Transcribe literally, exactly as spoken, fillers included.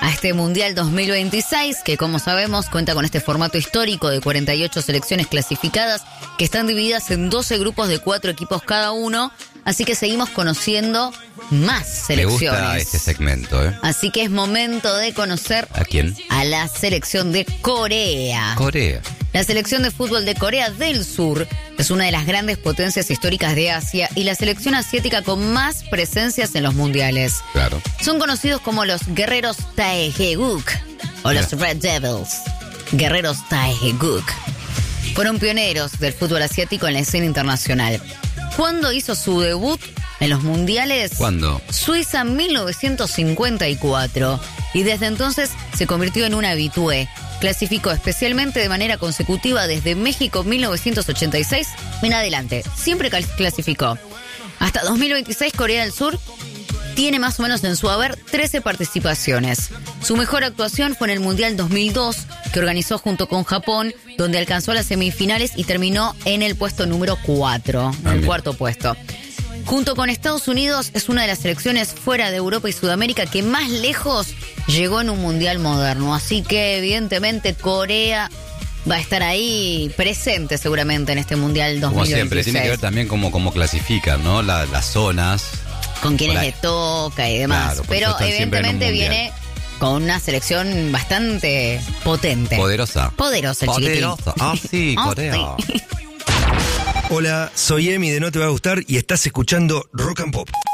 a este Mundial dos mil veintiséis, que como sabemos cuenta con este formato histórico de cuarenta y ocho selecciones clasificadas que están divididas en doce grupos de cuatro equipos cada uno, así que seguimos conociendo más selecciones. Me gusta este segmento, ¿eh? Así que es momento de conocer... ¿A quién? A la selección de Corea. Corea. La selección de fútbol de Corea del Sur es una de las grandes potencias históricas de Asia y la selección asiática con más presencias en los mundiales. Claro. Son conocidos como los guerreros Taeguk o los Red Devils. Guerreros Taeguk. Fueron pioneros del fútbol asiático en la escena internacional. ¿Cuándo hizo su debut en los mundiales? ¿Cuándo? Suiza mil novecientos cincuenta y cuatro. Y desde entonces se convirtió en un habitué. Clasificó especialmente de manera consecutiva desde México mil novecientos ochenta y seis en adelante. Siempre clasificó. Hasta dos mil veintiséis Corea del Sur tiene más o menos en su haber trece participaciones. Su mejor actuación fue en el Mundial dos mil dos, que organizó junto con Japón, donde alcanzó las semifinales y terminó en el puesto número cuatro, en el cuarto puesto. Junto con Estados Unidos, es una de las selecciones fuera de Europa y Sudamérica que más lejos llegó en un mundial moderno. Así que, evidentemente, Corea va a estar ahí presente seguramente en este mundial dos mil veintiséis. Como siempre, tiene que ver también cómo, cómo clasifican, ¿no? La, las zonas. Con quienes la... le toca y demás. Claro, pero evidentemente viene con una selección bastante potente. Poderosa. Poderosa, el Poderosa. Ah, sí, oh, Corea. Sí. Hola, soy Emi de No Te Va a Gustar y estás escuchando Rock and Pop.